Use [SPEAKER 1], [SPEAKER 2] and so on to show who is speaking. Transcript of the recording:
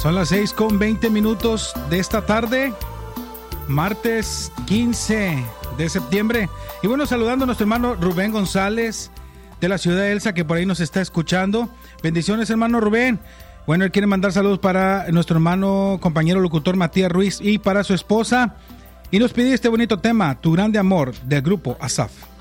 [SPEAKER 1] Son las 6:20 de esta tarde, martes 15 de septiembre. Y bueno, saludando a nuestro hermano Rubén González de la ciudad de Elsa, que por ahí nos está escuchando. Bendiciones, hermano Rubén. Bueno, él quiere mandar saludos para nuestro hermano, compañero locutor Matías Ruiz y para su esposa. Y nos pide este bonito tema, Tu Grande Amor, del grupo Asaf.